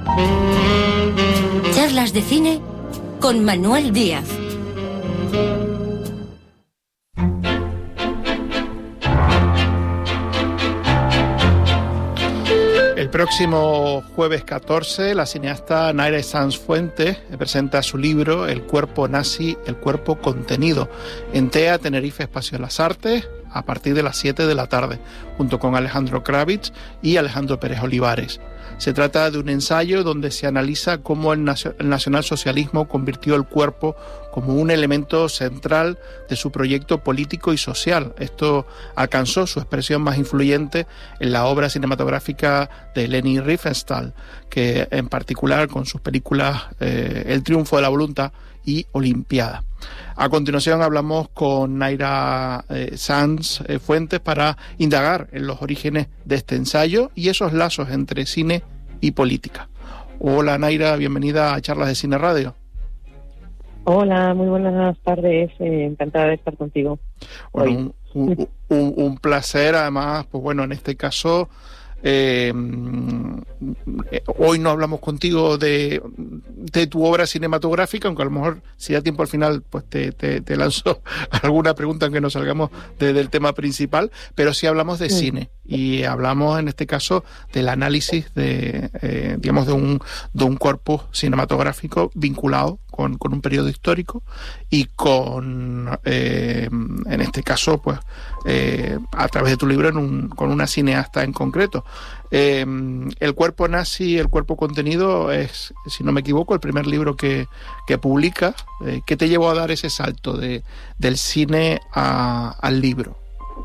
Charlas de cine con Manuel Díaz. El próximo jueves 14, la cineasta Nayra Sanz Fuentes presenta su libro El cuerpo nazi, el cuerpo contenido en TEA Tenerife Espacio de las Artes a partir de las 7 de la tarde, junto con Alejandro Kravitz y Alejandro Pérez Olivares. Se trata de un ensayo donde se analiza cómo el nacionalsocialismo convirtió el cuerpo como un elemento central de su proyecto político y social. Esto alcanzó su expresión más influyente en la obra cinematográfica de Leni Riefenstahl, que en particular con sus películas El triunfo de la voluntad y Olimpiada. A continuación hablamos con Nayra Sanz Fuentes para indagar en los orígenes de este ensayo y esos lazos entre cine y política. Hola Nayra, bienvenida a Charlas de Cine Radio. Hola, muy buenas tardes, encantada de estar contigo. Bueno, un placer, además, pues bueno, en este caso hoy no hablamos contigo de tu obra cinematográfica, aunque a lo mejor si da tiempo al final pues te lanzo alguna pregunta aunque no salgamos del tema principal, pero sí hablamos de cine y hablamos en este caso del análisis de digamos de un corpus cinematográfico vinculado con un periodo histórico y con en este caso pues a través de tu libro con una cineasta en concreto. El cuerpo nazi, el cuerpo contenido es, si no me equivoco, el primer libro que publica. ¿Qué te llevó a dar ese salto del cine al libro?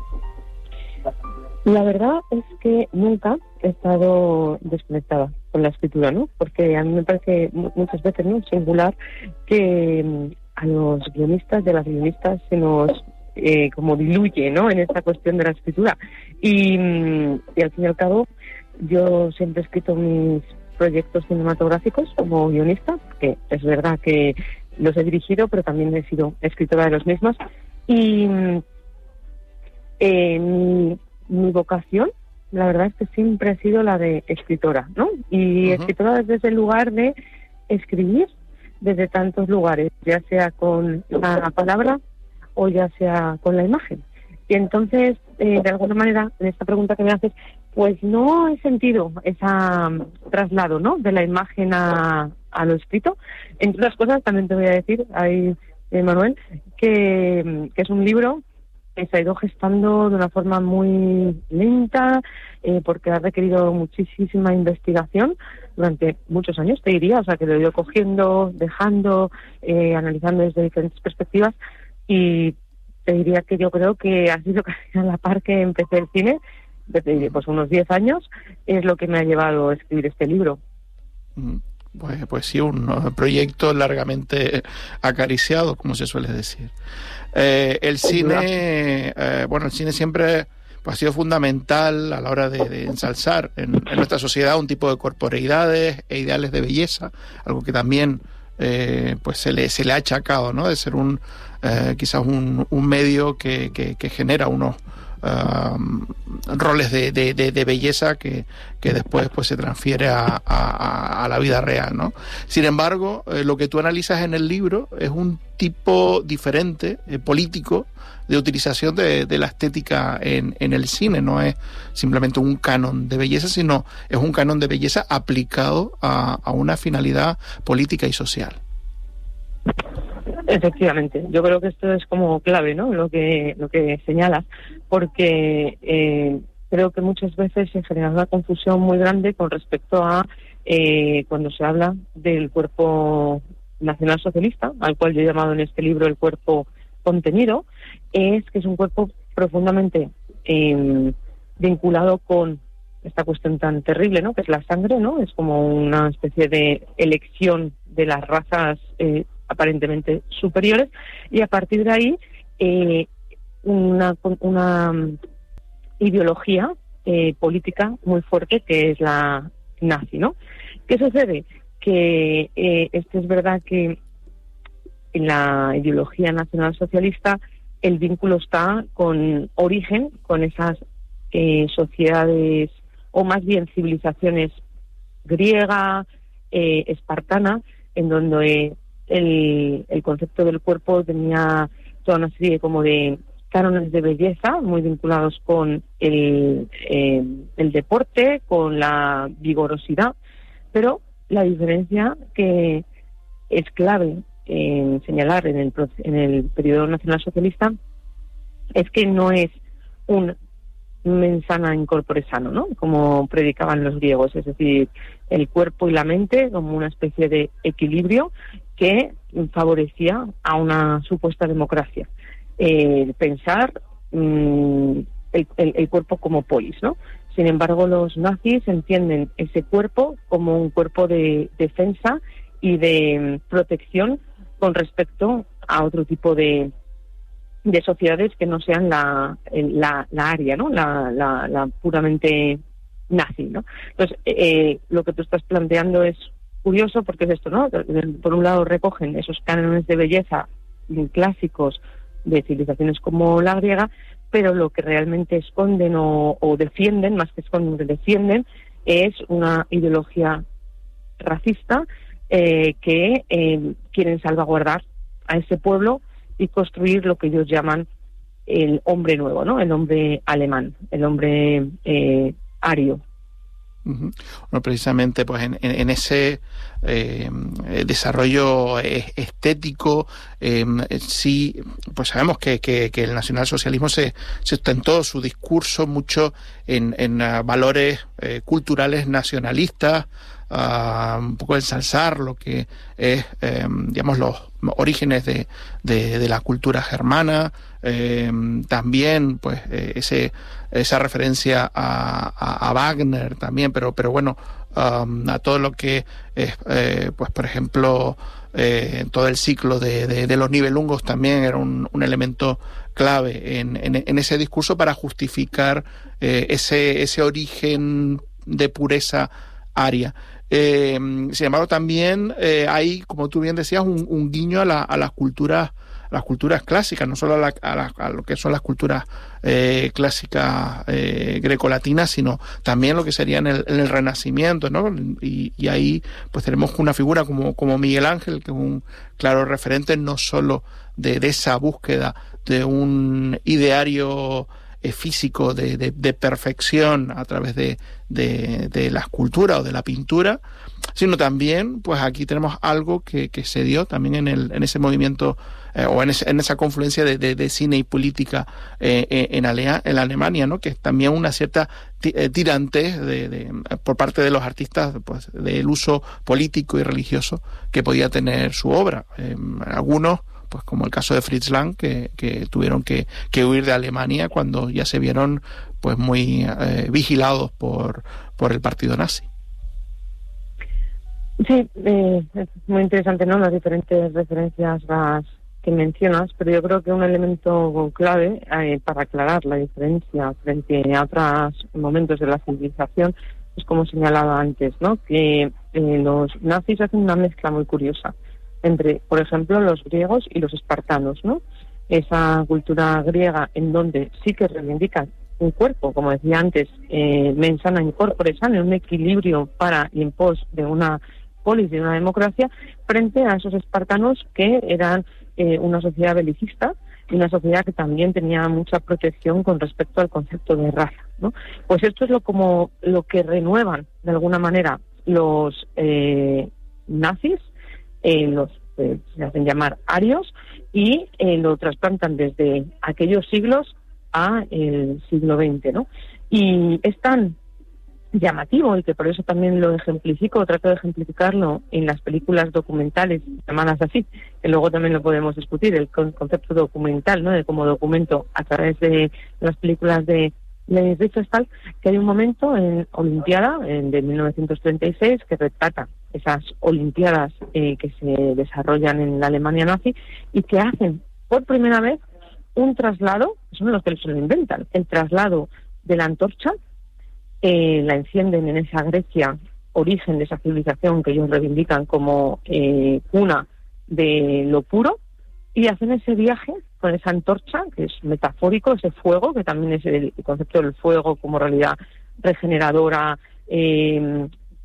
La verdad es que nunca he estado desconectada con la escritura, ¿no? Porque a mí me parece muchas veces, ¿no?, singular que a los guionistas y a las guionistas se nos como diluye, ¿no?, en esta cuestión de la escritura. Y al fin y al cabo, yo siempre he escrito mis proyectos cinematográficos como guionista, que es verdad que los he dirigido, pero también he sido escritora de los mismos. Y mi vocación, la verdad es que siempre ha sido la de escritora, ¿no? Y escritora desde el lugar de escribir desde tantos lugares, ya sea con la palabra o ya sea con la imagen. Y entonces, de alguna manera, en esta pregunta que me haces, pues no he sentido ese traslado, ¿no?, de la imagen a lo escrito. Entre otras cosas, también te voy a decir, ahí, Manuel, que es un libro que se ha ido gestando de una forma muy lenta, porque ha requerido muchísima investigación durante muchos años, te diría, o sea, que lo he ido cogiendo, dejando, analizando desde diferentes perspectivas, y te diría que yo creo que ha sido casi a la par que empecé el cine, desde pues unos 10 años, es lo que me ha llevado a escribir este libro. Pues sí, un proyecto largamente acariciado, como se suele decir. El cine, el cine siempre pues, ha sido fundamental a la hora de ensalzar en nuestra sociedad un tipo de corporeidades e ideales de belleza, algo que también pues se le ha achacado, ¿no?, de ser quizás un medio que genera unos roles de belleza que después pues se transfiere a la vida real, ¿no? Sin embargo, lo que tú analizas en el libro es un tipo diferente, político, de utilización de la estética en el cine. No es simplemente un canon de belleza, sino es un canon de belleza aplicado a una finalidad política y social. Efectivamente, yo creo que esto es como clave, ¿no?, lo que señalas, porque creo que muchas veces se genera una confusión muy grande con respecto a cuando se habla del cuerpo nacionalsocialista, al cual yo he llamado en este libro el cuerpo contenido, es que es un cuerpo profundamente vinculado con esta cuestión tan terrible, ¿no?, que es la sangre, ¿no? Es como una especie de elección de las razas aparentemente superiores, y a partir de ahí una ideología política muy fuerte que es la nazi, ¿no? ¿Qué sucede? Que esto es verdad que en la ideología nacionalsocialista el vínculo está con origen, con esas sociedades, o más bien civilizaciones griega, espartana, en donde el concepto del cuerpo tenía toda una serie como de cánones de belleza muy vinculados con el deporte, con la vigorosidad, pero la diferencia que es clave en señalar en el periodo nacionalsocialista es que no es un mens sana in corpore sano, ¿no?, como predicaban los griegos, es decir, el cuerpo y la mente como una especie de equilibrio que favorecía a una supuesta democracia. Pensar el cuerpo como polis, ¿no? Sin embargo, los nazis entienden ese cuerpo como un cuerpo de defensa y de protección con respecto a otro tipo de sociedades que no sean la aria, ¿no?, la puramente nazi, ¿no? Entonces, lo que tú estás planteando es curioso porque es esto, ¿no? Por un lado recogen esos cánones de belleza clásicos de civilizaciones como la griega, pero lo que realmente esconden o defienden, más que esconden, defienden, es una ideología racista que quieren salvaguardar a ese pueblo y construir lo que ellos llaman el hombre nuevo, ¿no?, el hombre alemán, el hombre ario. Uh-huh. Bueno, precisamente pues en ese desarrollo estético, sí, pues sabemos que el nacionalsocialismo se sustentó su discurso mucho en valores culturales nacionalistas, un poco ensalzar lo que es, digamos, los orígenes de la cultura germana, también pues esa referencia a Wagner también, pero bueno, a todo lo que es, pues por ejemplo, todo el ciclo de los Nibelungos también era un elemento clave en ese discurso para justificar ese origen de pureza aria. Sin embargo, también hay, como tú bien decías, un guiño a las culturas clásicas, no solo a lo que son las culturas clásicas grecolatinas, sino también lo que sería en el Renacimiento, ¿no? Y ahí pues tenemos una figura como Miguel Ángel, que es un claro referente no solo de esa búsqueda de un ideario físico de perfección a través de la escultura o de la pintura, sino también pues aquí tenemos algo que se dio también en ese movimiento o en esa confluencia de cine y política en Alemania, ¿no?, que es también una cierta tirantez por parte de los artistas, pues del uso político y religioso que podía tener su obra. Algunos, pues como el caso de Fritz Lang, que tuvieron que huir de Alemania cuando ya se vieron pues muy vigilados por el partido nazi. Sí, es muy interesante, ¿no?, las diferentes referencias que mencionas, pero yo creo que un elemento clave para aclarar la diferencia frente a otros momentos de la civilización es, como señalaba antes, ¿no?, que los nazis hacen una mezcla muy curiosa entre, por ejemplo, los griegos y los espartanos, ¿no? Esa cultura griega en donde sí que reivindican un cuerpo, como decía antes, mens sana in corpore sano, un equilibrio para y en pos de una polis, de una democracia, frente a esos espartanos que eran una sociedad belicista y una sociedad que también tenía mucha protección con respecto al concepto de raza, ¿no? Pues esto es lo que renuevan de alguna manera los nazis, se hacen llamar arios, y lo trasplantan desde aquellos siglos a el siglo XX, ¿no? Y es tan llamativo, y que por eso también lo trato de ejemplificarlo en las películas documentales llamadas así, que luego también lo podemos discutir, el concepto documental, ¿no?, de como documento a través de las películas de Leni Riefenstahl, que hay un momento en Olimpiada de 1936 que retrata esas Olimpiadas que se desarrollan en la Alemania nazi y que hacen por primera vez un traslado, son los que se lo inventan, el traslado de la antorcha, la encienden en esa Grecia, origen de esa civilización que ellos reivindican como cuna de lo puro, y hacen ese viaje con esa antorcha, que es metafórico, ese fuego, que también es el concepto del fuego como realidad regeneradora,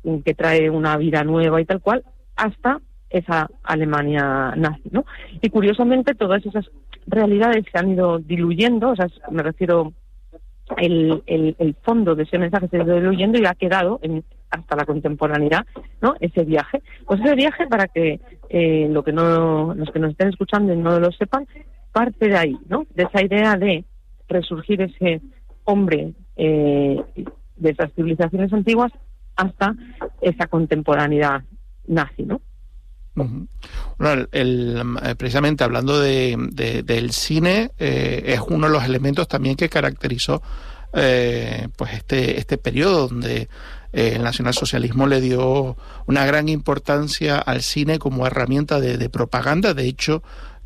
que trae una vida nueva y tal cual, hasta esa Alemania nazi, ¿no? Y curiosamente todas esas realidades se han ido diluyendo, o sea, me refiero, el fondo de ese mensaje se ha ido diluyendo y ha quedado hasta la contemporaneidad, ¿no? Ese viaje. Pues ese viaje, para que los que nos estén escuchando y no lo sepan, parte de ahí, ¿no? De esa idea de resurgir ese hombre de esas civilizaciones antiguas hasta esa contemporaneidad nazi, ¿no? Bueno, precisamente hablando del cine, es uno de los elementos también que caracterizó pues este periodo donde el nacionalsocialismo le dio una gran importancia al cine como herramienta de propaganda. De hecho,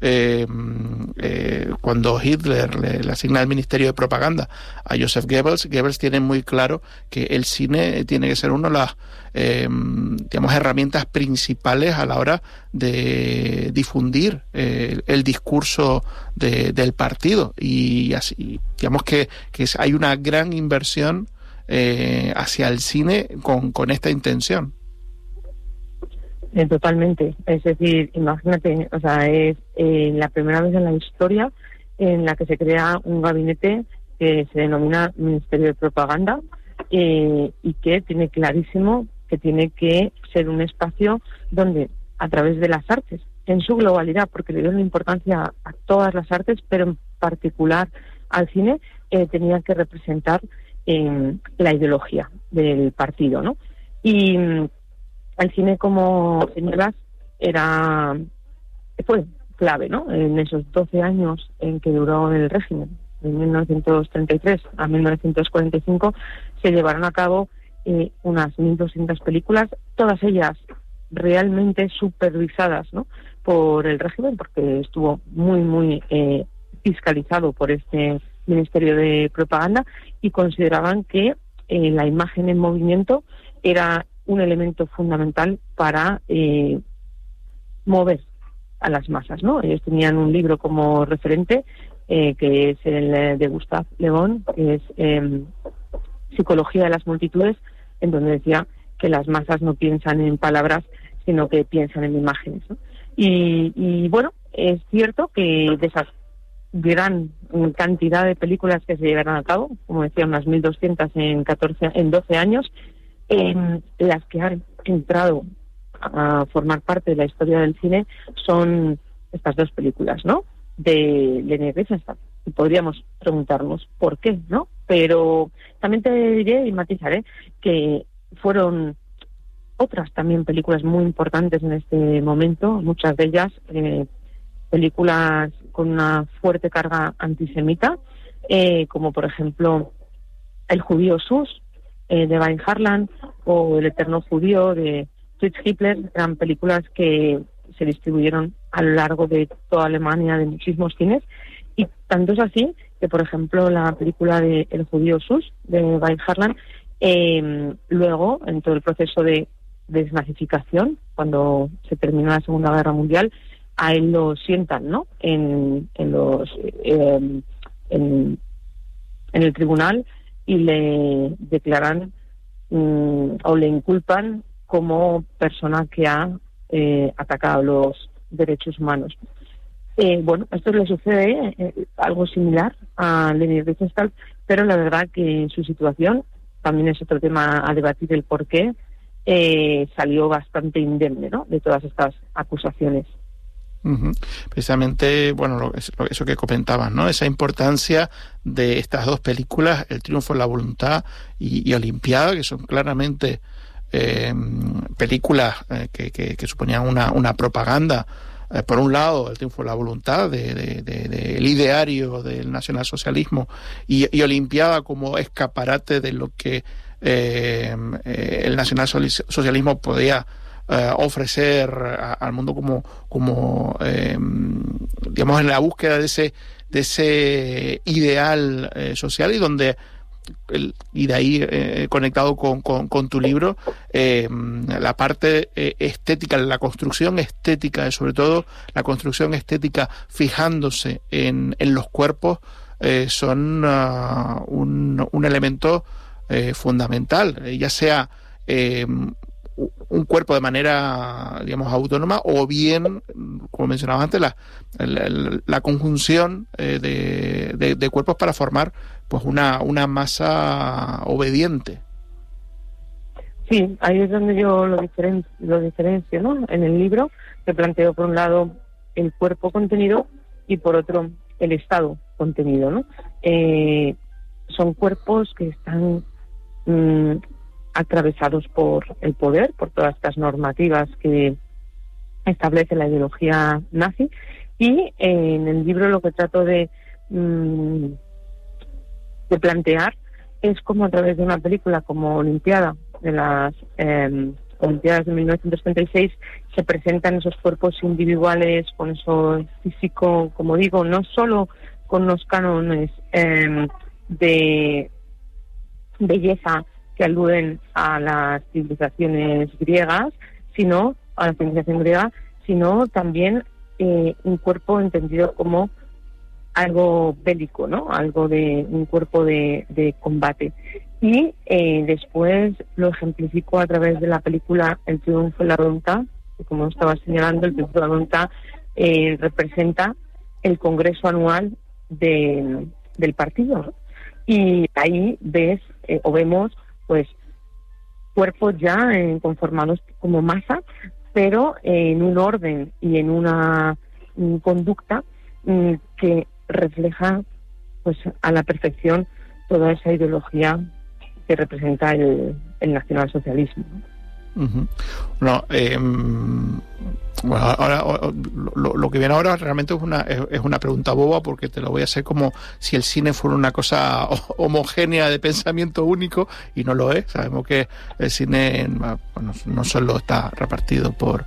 cuando Hitler le asigna el Ministerio de Propaganda a Joseph Goebbels, Goebbels tiene muy claro que el cine tiene que ser una de las herramientas principales a la hora de difundir el discurso del partido, y así digamos que hay una gran inversión hacia el cine con esta intención. Totalmente. Es decir, imagínate, o sea, es la primera vez en la historia en la que se crea un gabinete que se denomina Ministerio de Propaganda y que tiene clarísimo que tiene que ser un espacio donde, a través de las artes, en su globalidad, porque le dio una importancia a todas las artes, pero en particular al cine, tenía que representar la ideología del partido, ¿no? Y el cine, como señalas, fue clave, ¿no? En esos 12 años en que duró el régimen, de 1933 a 1945, se llevaron a cabo unas 1.200 películas, todas ellas realmente supervisadas, ¿no?, por el régimen, porque estuvo muy fiscalizado por este Ministerio de Propaganda, y consideraban que la imagen en movimiento era un elemento fundamental para mover a las masas, ¿no? Ellos tenían un libro como referente, que es el de Gustave Le Bon, que es Psicología de las multitudes, en donde decía que las masas no piensan en palabras, sino que piensan en imágenes, ¿no? Y bueno, es cierto que de esas gran cantidad de películas que se llevaron a cabo, como decía, unas 1.200 en 12 años, las que han entrado a formar parte de la historia del cine son estas dos películas, ¿no?, de Leni Riefenstahl. Y podríamos preguntarnos por qué, ¿no? Pero también te diré y matizaré que fueron otras también películas muy importantes en este momento, muchas de ellas películas con una fuerte carga antisemita, como por ejemplo El judío Sus, de Van Harlan, o El eterno judío, de Fritz Hitler. Eran películas que se distribuyeron a lo largo de toda Alemania, de muchísimos cines, y tanto es así que, por ejemplo, la película de El judío Sus, de Van Harlan, luego, en todo el proceso de desnazificación, cuando se terminó la Segunda Guerra Mundial, a él lo sientan, ¿no?, en el tribunal, y le declaran o le inculpan como persona que ha atacado los derechos humanos. Bueno, esto le sucede algo similar a Leni Riefenstahl, pero la verdad que en su situación, también es otro tema a debatir el por qué, salió bastante indemne, ¿no?, de todas estas acusaciones. Uh-huh. Precisamente, bueno, eso que comentabas, ¿no?, esa importancia de estas dos películas, El triunfo de la voluntad y Olimpiada, que son claramente películas que suponían una propaganda. Por un lado, El triunfo de la voluntad, del ideario del nacionalsocialismo, y Olimpiada como escaparate de lo que el nacionalsocialismo podía ofrecer al mundo como digamos, en la búsqueda de ese ideal social, y de ahí conectado con tu libro, la parte estética, la construcción estética, sobre todo la construcción estética fijándose en los cuerpos, son un elemento fundamental, ya sea un cuerpo de manera, digamos, autónoma, o bien, como mencionaba antes, la conjunción de cuerpos para formar pues una masa obediente. Sí, ahí es donde yo lo diferencio, ¿no? En el libro te planteo por un lado el cuerpo contenido y por otro el estado contenido, ¿no? Son cuerpos que están atravesados por el poder, por todas estas normativas que establece la ideología nazi, y en el libro lo que trato de plantear es como a través de una película como Olimpiada, de las Olimpiadas de 1936, se presentan esos cuerpos individuales con eso físico, como digo, no solo con los cánones de belleza que aluden a las civilizaciones griegas, sino a la civilización griega, sino también un cuerpo entendido como algo bélico, ¿no? Algo de un cuerpo de combate. Y después lo ejemplifico a través de la película El triunfo de la voluntad, que, como estaba señalando, el triunfo de la voluntad representa el congreso anual del partido, ¿no? Y ahí vemos pues cuerpos ya conformados como masa, pero en un orden y en una conducta que refleja pues a la perfección toda esa ideología que representa el nacionalsocialismo. Uh-huh. Bueno, ahora lo que viene ahora realmente es una pregunta boba, porque te lo voy a hacer como si el cine fuera una cosa homogénea de pensamiento único, y no lo es. Sabemos que el cine, bueno, no solo está repartido por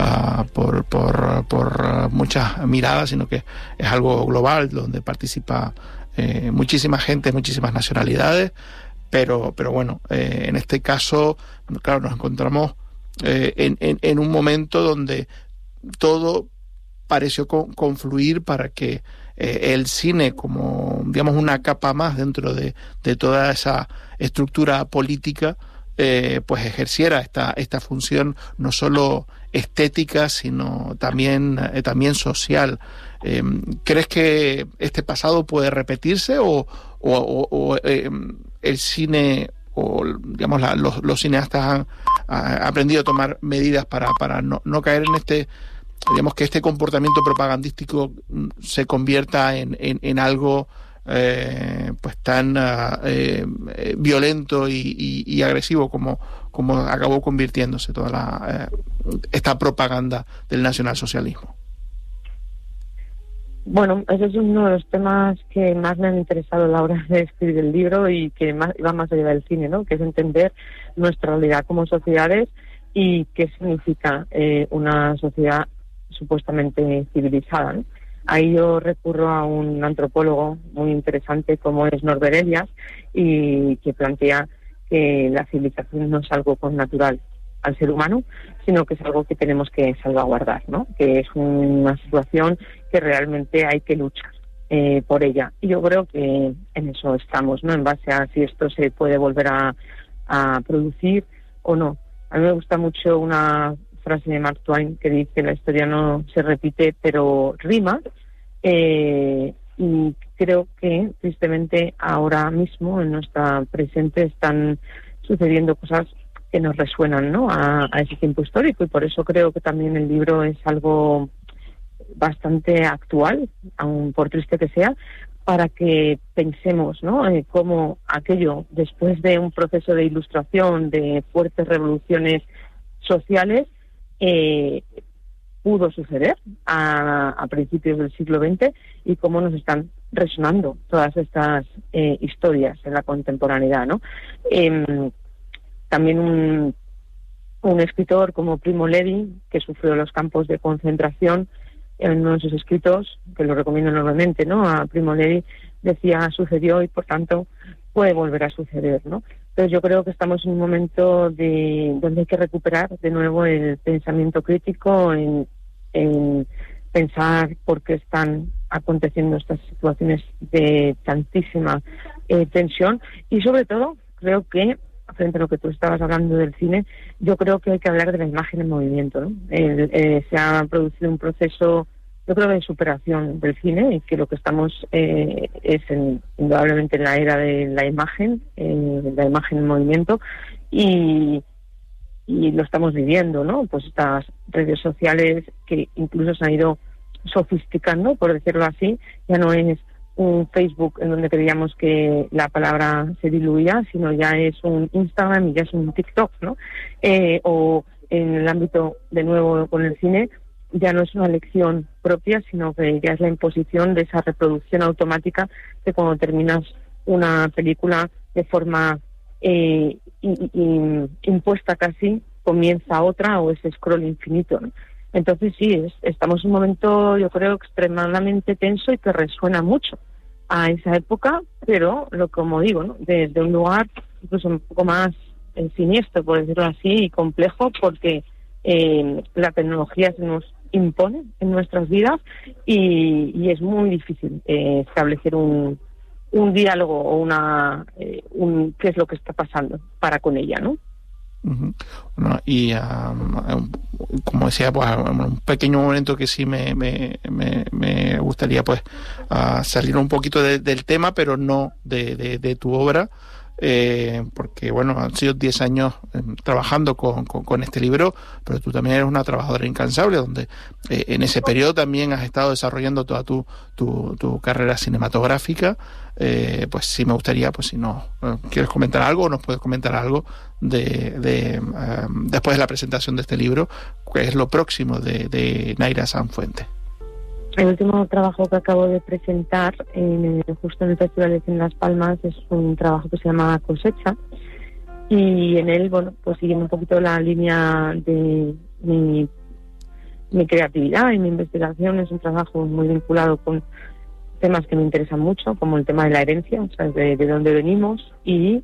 muchas miradas, sino que es algo global donde participa muchísima gente, muchísimas nacionalidades. Pero bueno, en este caso, claro, nos encontramos en un momento donde todo pareció confluir para que el cine, como digamos una capa más dentro de toda esa estructura política, pues ejerciera esta función no solo estética, sino también social. ¿Crees que este pasado puede repetirse o el cine, o digamos los cineastas han aprendido a tomar medidas para no caer en digamos, que este comportamiento propagandístico se convierta en algo pues tan violento y agresivo como acabó convirtiéndose toda esta propaganda del nacionalsocialismo? Bueno, ese es uno de los temas que más me han interesado a la hora de escribir el libro, y que va más allá del cine, ¿no? Que es entender nuestra realidad como sociedades y qué significa una sociedad supuestamente civilizada, ¿no? Ahí yo recurro a un antropólogo muy interesante como es Norbert Elias, y que plantea que la civilización no es algo connatural al ser humano, sino que es algo que tenemos que salvaguardar, ¿no? Que es una situación que realmente hay que luchar por ella. Y yo creo que en eso estamos, ¿no? En base a si esto se puede volver a producir o no. A mí me gusta mucho una frase de Mark Twain que dice: la historia no se repite, pero rima. Y creo que, tristemente, ahora mismo, en nuestra presente, están sucediendo cosas que nos resuenan, ¿no? a ese tiempo histórico, y por eso creo que también el libro es algo bastante actual, aun por triste que sea, para que pensemos, ¿no? Cómo aquello, después de un proceso de ilustración, de fuertes revoluciones sociales, pudo suceder a principios del siglo XX, y cómo nos están resonando todas estas historias en la contemporaneidad, ¿no? También un escritor como Primo Levi, que sufrió los campos de concentración, en uno de sus escritos, que lo recomiendo enormemente, ¿no? A Primo Levi decía: sucedió y por tanto puede volver a suceder, ¿no? Entonces yo creo que estamos en un momento donde hay que recuperar de nuevo el pensamiento crítico, en pensar por qué están aconteciendo estas situaciones de tantísima tensión, y sobre todo creo que frente a lo que tú estabas hablando del cine, yo creo que hay que hablar de la imagen en movimiento, ¿no? Se ha producido un proceso, yo creo, de superación del cine, y que lo que estamos indudablemente en la era de la imagen en movimiento, y lo estamos viviendo, ¿no? Pues estas redes sociales que incluso se han ido sofisticando, por decirlo así, ya no es un Facebook en donde creíamos que la palabra se diluía, sino ya es un Instagram y ya es un TikTok, ¿no? O en el ámbito, de nuevo, con el cine, ya no es una elección propia, sino que ya es la imposición de esa reproducción automática que cuando terminas una película de forma impuesta casi, comienza otra, o ese scroll infinito, ¿no? Entonces sí, estamos en un momento, yo creo, extremadamente tenso y que resuena mucho a esa época, pero como digo, ¿no? Desde un lugar incluso un poco más siniestro, por decirlo así, y complejo, porque la tecnología se nos impone en nuestras vidas, y es muy difícil establecer un diálogo o qué es lo que está pasando para con ella, ¿no? Uh-huh. Bueno, y como decía, pues un pequeño momento que sí me gustaría pues salir un poquito del tema, pero no de tu obra, porque bueno, han sido 10 años trabajando con este libro, pero tú también eres una trabajadora incansable, donde en ese periodo también has estado desarrollando toda tu carrera cinematográfica. Pues sí me gustaría, pues si no quieres comentar algo, o nos puedes comentar algo después de la presentación de este libro, que es lo próximo de Nayra Sanfuentes. El último trabajo que acabo de presentar justo en el Festival de Cine en Las Palmas es un trabajo que se llama Cosecha, y en él, bueno, pues siguiendo un poquito la línea de mi creatividad y mi investigación, es un trabajo muy vinculado con temas que me interesan mucho, como el tema de la herencia, o sea, de dónde venimos, y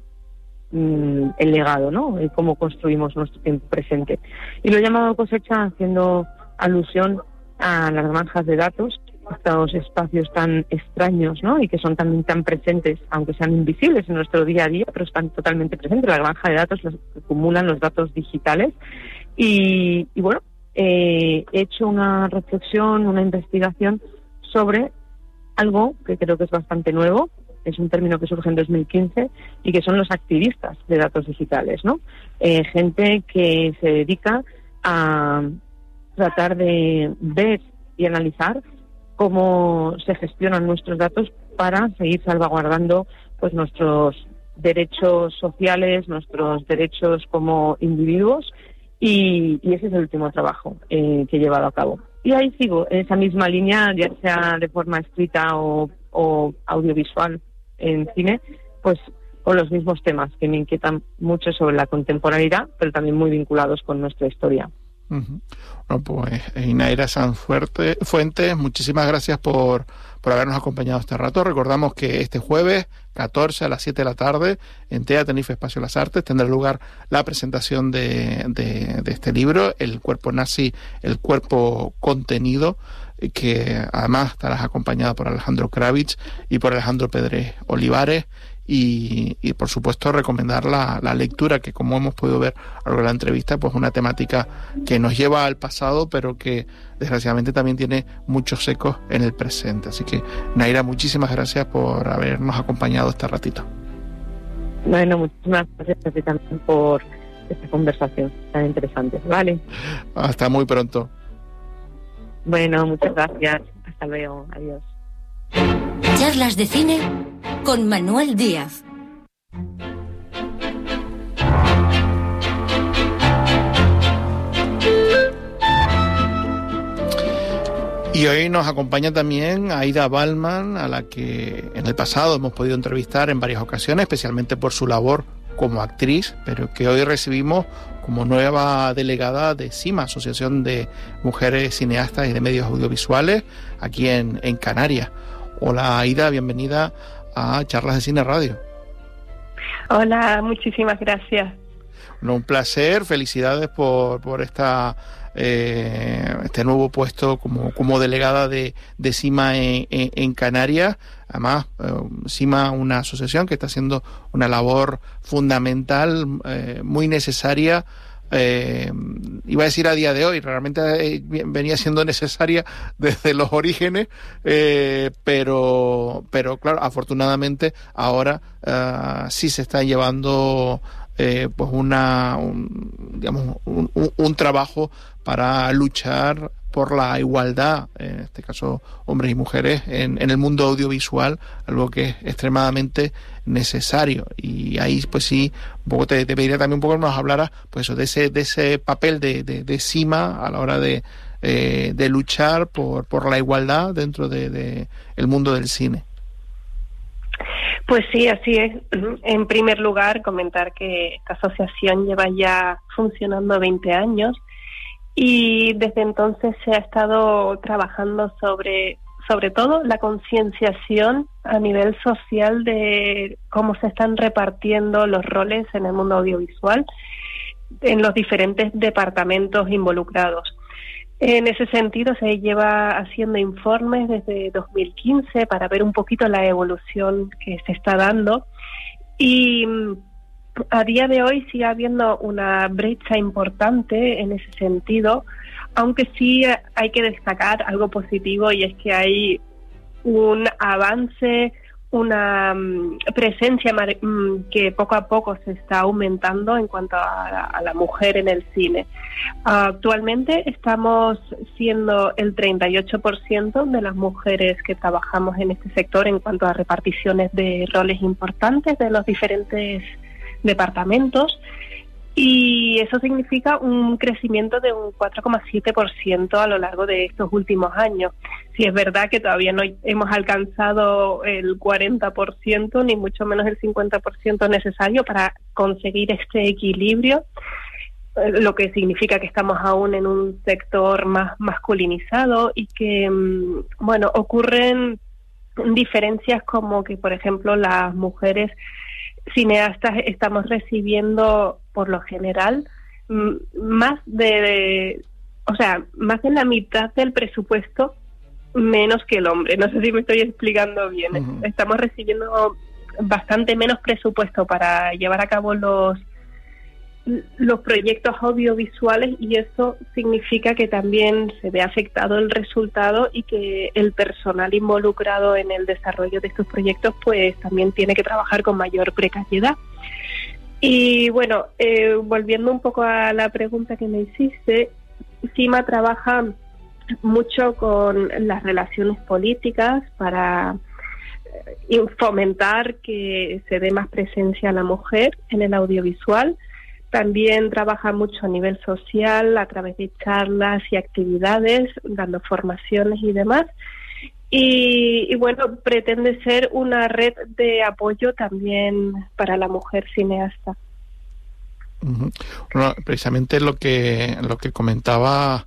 el legado, ¿no? Y cómo construimos nuestro tiempo presente. Y lo he llamado Cosecha haciendo alusión a las granjas de datos, estos espacios tan extraños, ¿no? Y que son también tan presentes, aunque sean invisibles en nuestro día a día, pero están totalmente presentes. La granja de datos los acumulan los datos digitales. Y bueno, he hecho una reflexión, una investigación sobre algo que creo que es bastante nuevo, es un término que surge en 2015, y que son los activistas de datos digitales, ¿no? Gente que se dedica a tratar de ver y analizar cómo se gestionan nuestros datos para seguir salvaguardando pues nuestros derechos sociales, nuestros derechos como individuos, y ese es el último trabajo que he llevado a cabo. Y ahí sigo en esa misma línea, ya sea de forma escrita o audiovisual en cine, pues con los mismos temas que me inquietan mucho sobre la contemporaneidad, pero también muy vinculados con nuestra historia. Uh-huh. Bueno, pues Nayra Sanfuentes, muchísimas gracias por habernos acompañado este rato. Recordamos que este jueves 14 a las 7 de la tarde en TEA Tenerife Espacio Las Artes tendrá lugar la presentación de este libro, El cuerpo nazi, el cuerpo contenido, que además estarás acompañada por Alejandro Kravitz y por Alejandro Pedrés Olivares. Y por supuesto recomendar la lectura, que como hemos podido ver a lo largo de la entrevista, pues una temática que nos lleva al pasado, pero que desgraciadamente también tiene muchos ecos en el presente. Así que Nayra, muchísimas gracias por habernos acompañado este ratito. Bueno, muchísimas gracias a ti también por esta conversación tan interesante. Vale. Hasta muy pronto. Bueno, muchas gracias. Hasta luego. Adiós. Charlas de cine con Manuel Díaz. Y hoy nos acompaña también Aida Ballman, a la que en el pasado hemos podido entrevistar en varias ocasiones, especialmente por su labor como actriz, pero que hoy recibimos como nueva delegada de CIMA, Asociación de Mujeres Cineastas y de Medios Audiovisuales, aquí en Canarias. Hola Aida, bienvenida a Charlas de Cine Radio. Hola, muchísimas gracias. Bueno, un placer, felicidades por esta este nuevo puesto como delegada de CIMA en Canarias. Además, CIMA, una asociación que está haciendo una labor fundamental, muy necesaria. Iba a decir a día de hoy, realmente venía siendo necesaria desde los orígenes, pero claro, afortunadamente ahora sí se está llevando pues un trabajo para luchar por la igualdad, en este caso hombres y mujeres, en el mundo audiovisual, algo que es extremadamente necesario. Y ahí pues sí, un poco te pediría también un poco que nos hablaras pues eso, de ese papel de CIMA a la hora de luchar por la igualdad dentro de el mundo del cine. Pues sí, así es. En primer lugar, comentar que esta asociación lleva ya funcionando 20 años y desde entonces se ha estado trabajando sobre todo la concienciación a nivel social de cómo se están repartiendo los roles en el mundo audiovisual en los diferentes departamentos involucrados. En ese sentido se lleva haciendo informes desde 2015 para ver un poquito la evolución que se está dando y a día de hoy sigue habiendo una brecha importante en ese sentido, aunque sí hay que destacar algo positivo y es que hay un avance, una presencia que poco a poco se está aumentando en cuanto a la mujer en el cine. Actualmente estamos siendo el 38% de las mujeres que trabajamos en este sector en cuanto a reparticiones de roles importantes de los diferentes departamentos, y eso significa un crecimiento de un 4,7% a lo largo de estos últimos años. Sí, es verdad que todavía no hemos alcanzado el 40%, ni mucho menos el 50% necesario para conseguir este equilibrio, lo que significa que estamos aún en un sector más masculinizado y que, bueno, ocurren diferencias como que, por ejemplo, las mujeres cineastas estamos recibiendo por lo general más de la mitad del presupuesto menos que el hombre. No sé si me estoy explicando bien. Uh-huh. Estamos recibiendo bastante menos presupuesto para llevar a cabo los proyectos audiovisuales, y eso significa que también se ve afectado el resultado y que el personal involucrado en el desarrollo de estos proyectos pues también tiene que trabajar con mayor precariedad. Y bueno, volviendo un poco a la pregunta que me hiciste, CIMA trabaja mucho con las relaciones políticas para fomentar que se dé más presencia a la mujer en el audiovisual. También trabaja mucho a nivel social, a través de charlas y actividades, dando formaciones y demás. Y bueno, pretende ser una red de apoyo también para la mujer cineasta. Uh-huh. Bueno, precisamente lo que comentaba,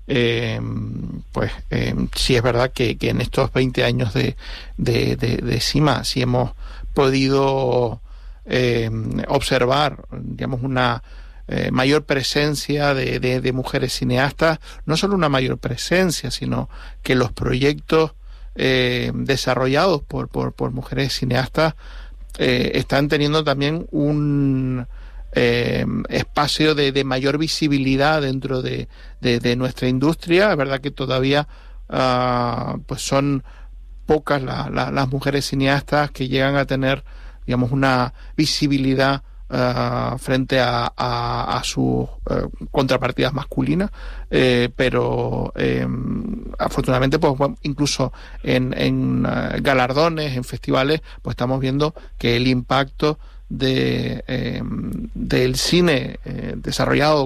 sí es verdad que en estos 20 años de CIMA sí hemos podido observar, digamos, una mayor presencia de mujeres cineastas, no solo una mayor presencia, sino que los proyectos desarrollados por mujeres cineastas están teniendo también un espacio de mayor visibilidad dentro de nuestra industria. Es verdad que todavía pues son pocas las mujeres cineastas que llegan a tener, digamos, una visibilidad frente a sus contrapartidas masculinas, pero afortunadamente pues bueno, incluso en galardones, en festivales, pues estamos viendo que el impacto del cine desarrollado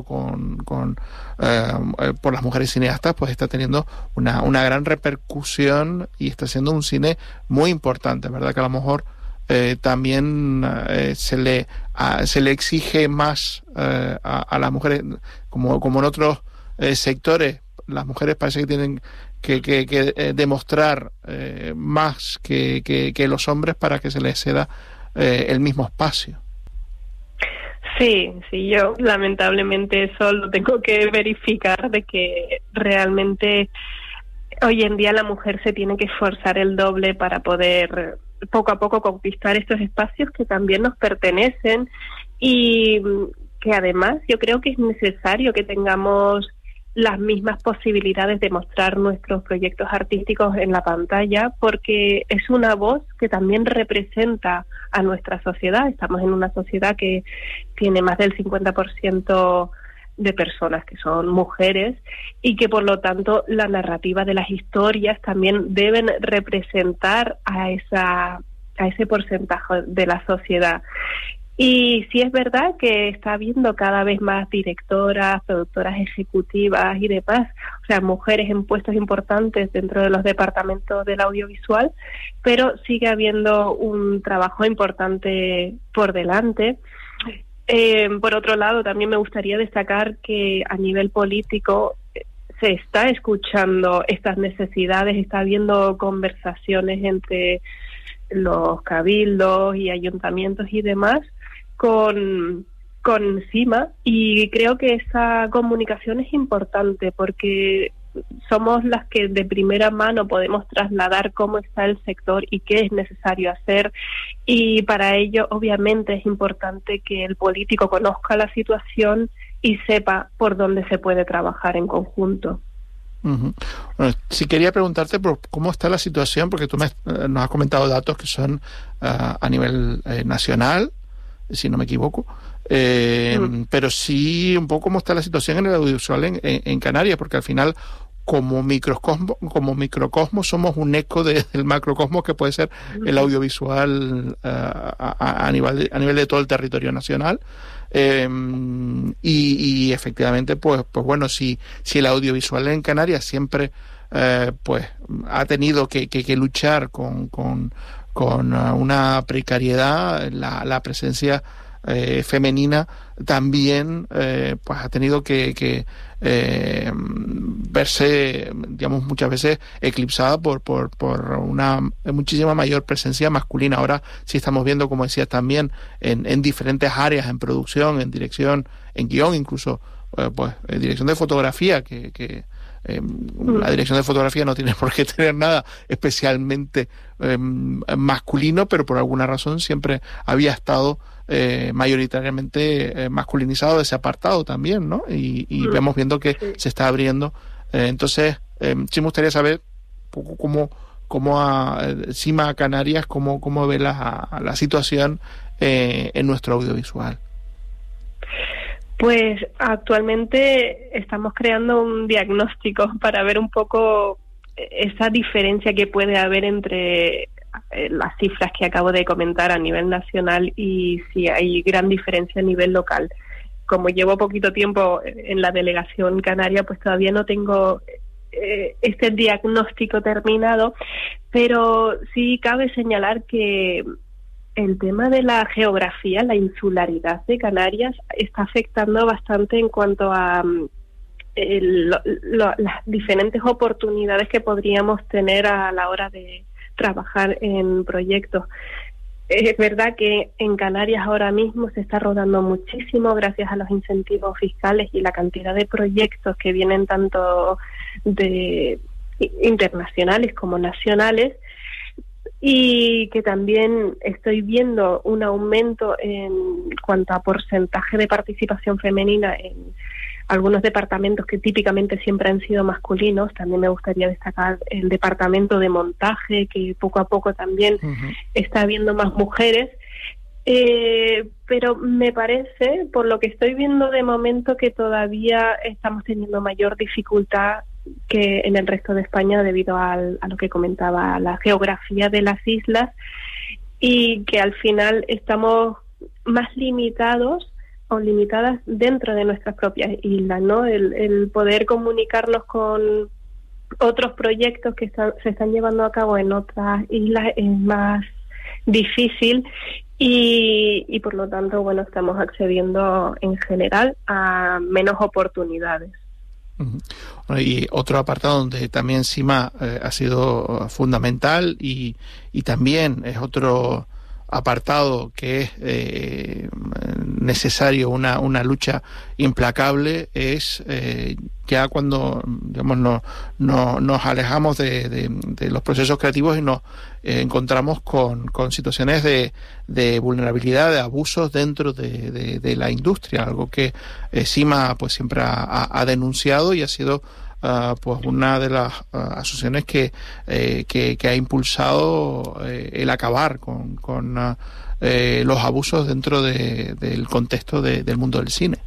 por las mujeres cineastas pues está teniendo una gran repercusión y está siendo un cine muy importante. ¿Verdad que a lo mejor también se le exige más a las mujeres, como en otros sectores? Las mujeres parece que tienen que demostrar más que los hombres para que se les ceda el mismo espacio. Sí, yo lamentablemente eso lo tengo que verificar, de que realmente hoy en día la mujer se tiene que esforzar el doble para poder poco a poco conquistar estos espacios que también nos pertenecen, y que además yo creo que es necesario que tengamos las mismas posibilidades de mostrar nuestros proyectos artísticos en la pantalla, porque es una voz que también representa a nuestra sociedad. Estamos en una sociedad que tiene más del 50% de personas que son mujeres, y que por lo tanto la narrativa de las historias también deben representar a ese porcentaje de la sociedad. Y sí es verdad que está habiendo cada vez más directoras, productoras ejecutivas y demás, o sea, mujeres en puestos importantes dentro de los departamentos del audiovisual, pero sigue habiendo un trabajo importante por delante. Por otro lado, también me gustaría destacar que a nivel político se está escuchando estas necesidades, está habiendo conversaciones entre los cabildos y ayuntamientos y demás con CIMA, y creo que esa comunicación es importante porque somos las que de primera mano podemos trasladar cómo está el sector y qué es necesario hacer, y para ello obviamente es importante que el político conozca la situación y sepa por dónde se puede trabajar en conjunto. Uh-huh. Bueno, sí quería preguntarte por cómo está la situación, porque tú nos has comentado datos que son a nivel nacional, si no me equivoco, pero sí un poco cómo está la situación en el audiovisual en Canarias, porque al final como microcosmos somos un eco del macrocosmos que puede ser el audiovisual a nivel de todo el territorio nacional. Y efectivamente pues bueno, si el audiovisual en Canarias siempre pues ha tenido que luchar con una precariedad, la presencia femenina también pues ha tenido que verse, digamos, muchas veces eclipsada por una muchísima mayor presencia masculina. Ahora sí estamos viendo, como decías también, en diferentes áreas, en producción, en dirección, en guión, incluso pues dirección de fotografía, que la dirección de fotografía no tiene por qué tener nada especialmente masculino, pero por alguna razón siempre había estado mayoritariamente masculinizado ese apartado también, ¿no? Y vemos viendo que se está abriendo. Entonces, sí me gustaría saber cómo a CIMA Canarias, cómo ve la situación en nuestro audiovisual. Pues actualmente estamos creando un diagnóstico para ver un poco esa diferencia que puede haber entre las cifras que acabo de comentar a nivel nacional y si hay gran diferencia a nivel local. Como llevo poquito tiempo en la delegación canaria, pues todavía no tengo este diagnóstico terminado, pero sí cabe señalar que el tema de la geografía, la insularidad de Canarias, está afectando bastante en cuanto a las diferentes oportunidades que podríamos tener a la hora de trabajar en proyectos. Es verdad que en Canarias ahora mismo se está rodando muchísimo gracias a los incentivos fiscales y la cantidad de proyectos que vienen tanto de internacionales como nacionales, y que también estoy viendo un aumento en cuanto a porcentaje de participación femenina en algunos departamentos que típicamente siempre han sido masculinos. También me gustaría destacar el departamento de montaje, que poco a poco también está habiendo más mujeres, pero me parece, por lo que estoy viendo de momento, que todavía estamos teniendo mayor dificultad que en el resto de España debido a lo que comentaba, la geografía de las islas, y que al final estamos más limitados o limitadas dentro de nuestras propias islas, ¿no? El poder comunicarnos con otros proyectos que se están llevando a cabo en otras islas es más difícil, y por lo tanto, bueno, estamos accediendo en general a menos oportunidades. Bueno, y otro apartado donde también CIMA ha sido fundamental y también es otro apartado que es necesario una lucha implacable es ya cuando, digamos, nos alejamos de los procesos creativos y nos encontramos con situaciones de vulnerabilidad, de abusos dentro de la industria, algo que CIMA pues siempre ha denunciado y ha sido pues una de las asociaciones que ha impulsado el acabar con los abusos dentro del contexto del mundo del cine.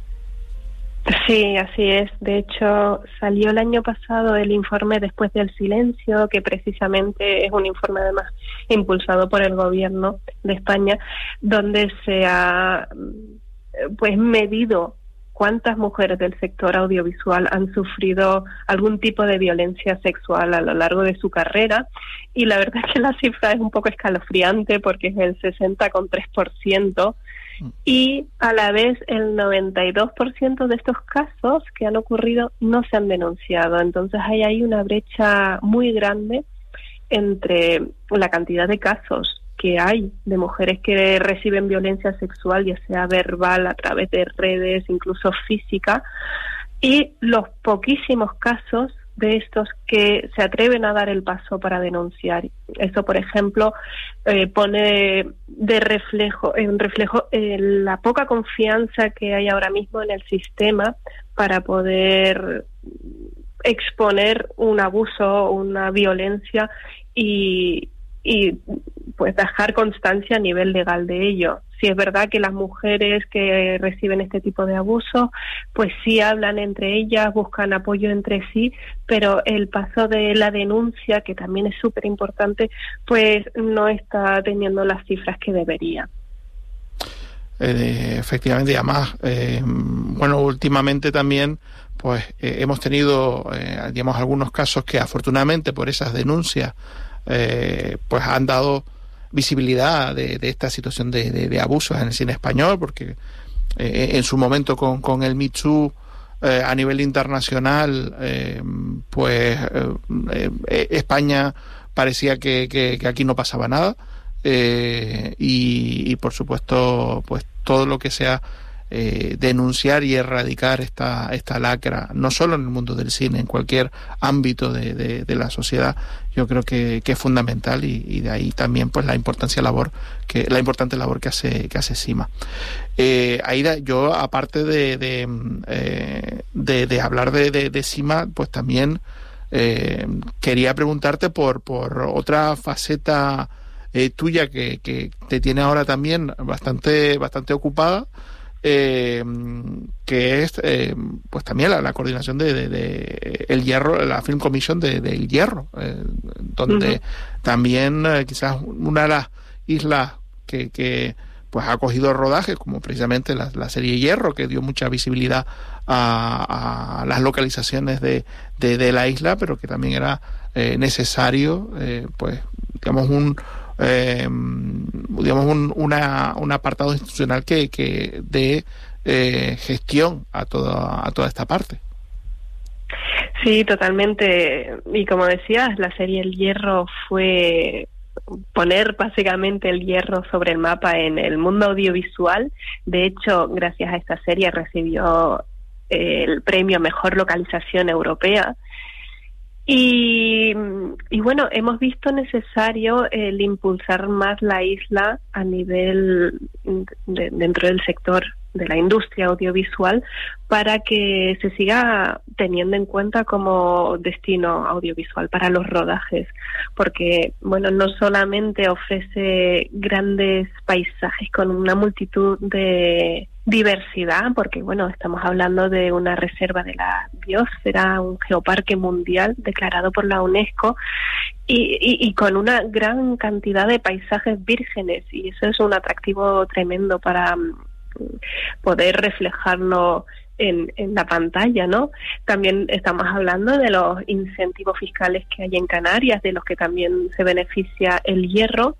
Sí, así es. De hecho, salió el año pasado el informe Después del silencio, que precisamente es un informe además impulsado por el gobierno de España, donde se ha pues medido cuántas mujeres del sector audiovisual han sufrido algún tipo de violencia sexual a lo largo de su carrera, y la verdad es que la cifra es un poco escalofriante porque es el 60,3%, y a la vez el 92% de estos casos que han ocurrido no se han denunciado. Entonces hay ahí una brecha muy grande entre la cantidad de casos que hay de mujeres que reciben violencia sexual, ya sea verbal, a través de redes, incluso física, y los poquísimos casos de estos que se atreven a dar el paso para denunciar. Eso, por ejemplo, pone de reflejo la poca confianza que hay ahora mismo en el sistema para poder exponer un abuso, una violencia y pues dejar constancia a nivel legal de ello. Sí es verdad que las mujeres que reciben este tipo de abuso pues sí hablan entre ellas, buscan apoyo entre sí, pero el paso de la denuncia, que también es súper importante, pues no está teniendo las cifras que debería. Efectivamente, y además, bueno, últimamente también pues hemos tenido digamos algunos casos que afortunadamente por esas denuncias pues han dado visibilidad de esta situación de abusos en el cine español, porque en su momento con el Me Too a nivel internacional pues España parecía que aquí no pasaba nada, y por supuesto pues todo lo que sea denunciar y erradicar esta lacra, no solo en el mundo del cine, en cualquier ámbito de la sociedad, yo creo que es fundamental, y de ahí también pues la importante labor que hace CIMA. Aida, yo aparte de hablar de CIMA, pues también quería preguntarte por otra faceta tuya que te tiene ahora también bastante ocupada, que es pues también la coordinación de El Hierro, la Film Commission del Hierro, donde también quizás una de las islas que pues ha cogido rodajes, como precisamente la serie Hierro, que dio mucha visibilidad a las localizaciones de la isla, pero que también era necesario pues digamos un apartado institucional que dé gestión a toda esta parte. Sí, totalmente. Y como decías, la serie El Hierro fue poner básicamente el hierro sobre el mapa en el mundo audiovisual. De hecho, gracias a esta serie recibió el premio a Mejor Localización Europea. Y bueno, hemos visto necesario el impulsar más la isla a nivel dentro del sector de la industria audiovisual, para que se siga teniendo en cuenta como destino audiovisual para los rodajes, porque bueno, no solamente ofrece grandes paisajes con una multitud de diversidad, porque bueno, estamos hablando de una reserva de la biosfera, un geoparque mundial declarado por la UNESCO, y con una gran cantidad de paisajes vírgenes, y eso es un atractivo tremendo para poder reflejarlo en la pantalla, ¿no? También estamos hablando de los incentivos fiscales que hay en Canarias, de los que también se beneficia El Hierro.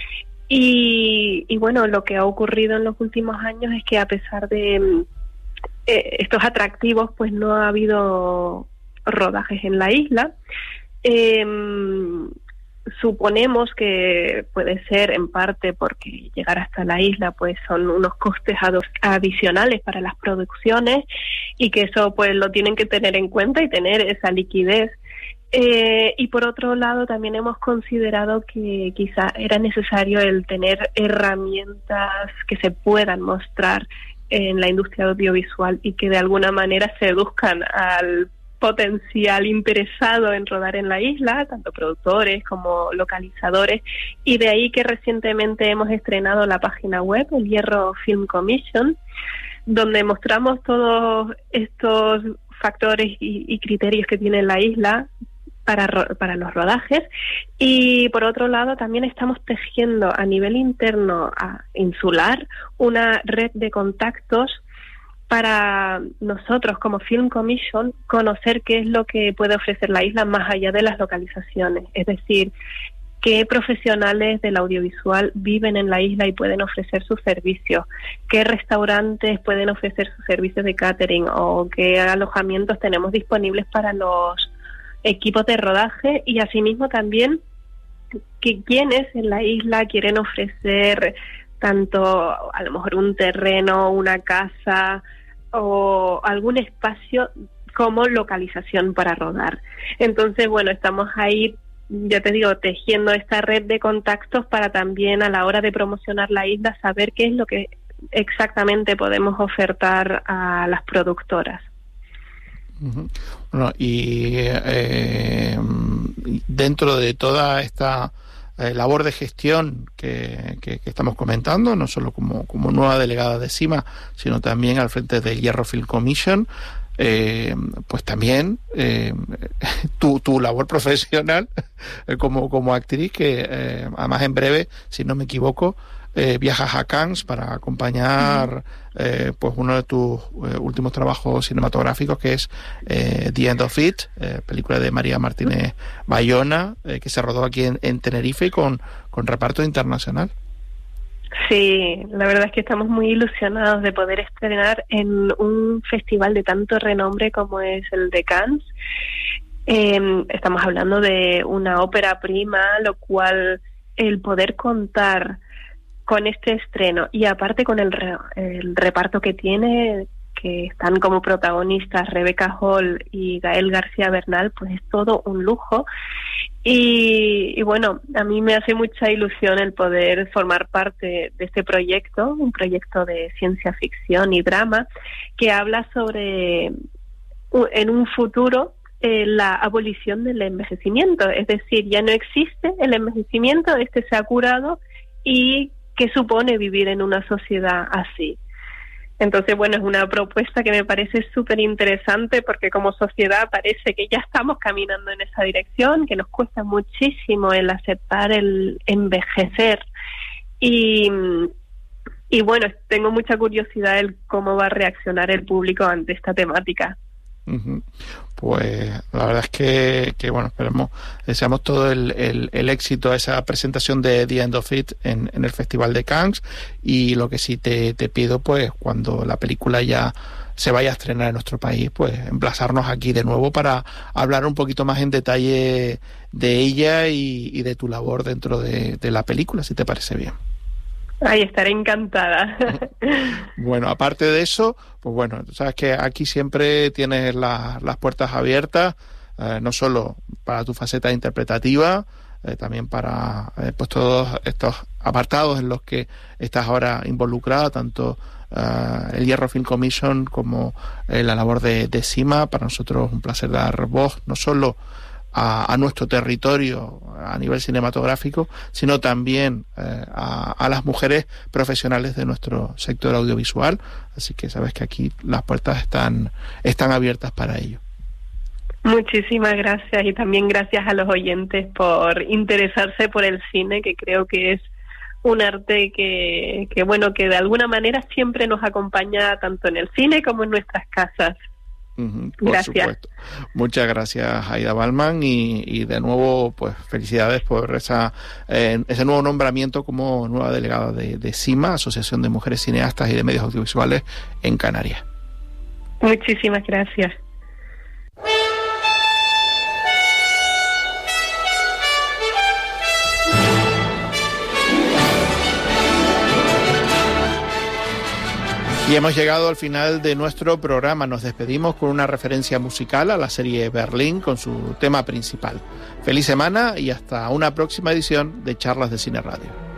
Y bueno, lo que ha ocurrido en los últimos años es que a pesar de estos atractivos, pues no ha habido rodajes en la isla. suponemos que puede ser en parte porque llegar hasta la isla pues son unos costes adicionales para las producciones y que eso pues lo tienen que tener en cuenta y tener esa liquidez. Y por otro lado también hemos considerado que quizá era necesario el tener herramientas que se puedan mostrar en la industria audiovisual y que de alguna manera seduzcan al potencial interesado en rodar en la isla, tanto productores como localizadores, y de ahí que recientemente hemos estrenado la página web, el Hierro Film Commission, donde mostramos todos estos factores y criterios que tiene la isla para los rodajes, y por otro lado también estamos tejiendo a nivel interno insular una red de contactos para nosotros como Film Commission conocer qué es lo que puede ofrecer la isla más allá de las localizaciones, es decir, qué profesionales del audiovisual viven en la isla y pueden ofrecer sus servicios, qué restaurantes pueden ofrecer sus servicios de catering o qué alojamientos tenemos disponibles para los equipos de rodaje, y asimismo también que quienes en la isla quieren ofrecer tanto a lo mejor un terreno, una casa o algún espacio como localización para rodar. Entonces, bueno, estamos ahí, ya te digo, tejiendo esta red de contactos para también a la hora de promocionar la isla saber qué es lo que exactamente podemos ofertar a las productoras. Bueno, y dentro de toda esta labor de gestión que estamos comentando, no solo como nueva delegada de CIMA, sino también al frente del Hierro Film Commission, pues también tu labor profesional como actriz, que además en breve, si no me equivoco, viajas a Cannes para acompañar pues uno de tus últimos trabajos cinematográficos, que es The End of It, película de María Martínez Bayona, que se rodó aquí en Tenerife y con reparto internacional. Sí, la verdad es que estamos muy ilusionados de poder estrenar en un festival de tanto renombre como es el de Cannes. Estamos hablando de una ópera prima, lo cual el poder contar con este estreno y aparte con el reparto que tiene, que están como protagonistas Rebecca Hall y Gael García Bernal, pues es todo un lujo. Y bueno, a mí me hace mucha ilusión el poder formar parte de este proyecto, un proyecto de ciencia ficción y drama que habla sobre, en un futuro, la abolición del envejecimiento. Es decir, ya no existe el envejecimiento, este se ha curado, y qué supone vivir en una sociedad así. Entonces, bueno, es una propuesta que me parece súper interesante porque como sociedad parece que ya estamos caminando en esa dirección, que nos cuesta muchísimo el aceptar el envejecer. Y bueno, tengo mucha curiosidad en cómo va a reaccionar el público ante esta temática. Pues la verdad es que bueno, deseamos todo el éxito a esa presentación de The End of It en el Festival de Cannes, y lo que sí te pido, pues cuando la película ya se vaya a estrenar en nuestro país, pues emplazarnos aquí de nuevo para hablar un poquito más en detalle de ella y de tu labor dentro de la película, si te parece bien. Ay, estaré encantada. Bueno, aparte de eso, pues bueno, tú sabes que aquí siempre tienes las puertas abiertas, no solo para tu faceta interpretativa, también para pues todos estos apartados en los que estás ahora involucrada, tanto el Hierro Film Commission como la labor de CIMA. Para nosotros es un placer dar voz, no solo a nuestro territorio a nivel cinematográfico, sino también a las mujeres profesionales de nuestro sector audiovisual. Así que sabes que aquí las puertas están abiertas para ello. Muchísimas gracias, y también gracias a los oyentes por interesarse por el cine, que creo que es un arte que bueno, que de alguna manera siempre nos acompaña tanto en el cine como en nuestras casas. Por supuesto. Muchas gracias, Aida Ballman, y de nuevo pues felicidades por ese nuevo nombramiento como nueva delegada de CIMA, Asociación de Mujeres Cineastas y de Medios Audiovisuales en Canarias. Muchísimas gracias. Y hemos llegado al final de nuestro programa. Nos despedimos con una referencia musical a la serie Berlín con su tema principal. Feliz semana y hasta una próxima edición de Charlas de Cine Radio.